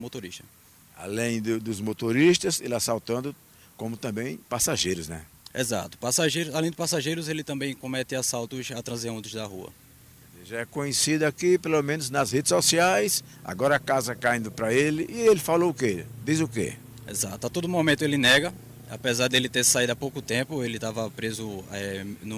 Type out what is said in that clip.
motorista. Além dos motoristas, ele assaltando como também passageiros, né? Exato. Passageiros, além de passageiros, ele também comete assaltos a transeuntes da rua. Já é conhecido aqui, pelo menos nas redes sociais, agora a casa caindo para ele, e ele falou o quê? Diz o quê? Exato. A todo momento ele nega, apesar dele ter saído há pouco tempo, ele estava preso